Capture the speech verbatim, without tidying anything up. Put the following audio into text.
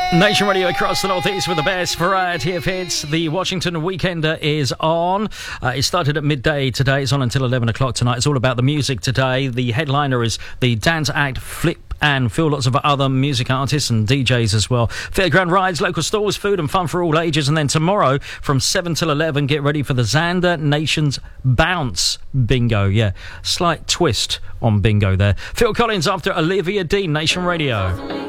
Nation Radio across the northeast with the best variety of hits. The Washington Weekender is on. Uh, it started at midday today. It's on until eleven o'clock tonight. It's all about the music today. The headliner is the dance act Flip and Phil. Lots of other music artists and D Js as well. Fairground rides, local stores, food and fun for all ages. And then tomorrow from seven till eleven, get ready for the Xander Nations Bounce Bingo. Yeah, slight twist on bingo there. Phil Collins after Olivia Dean, Nation Radio.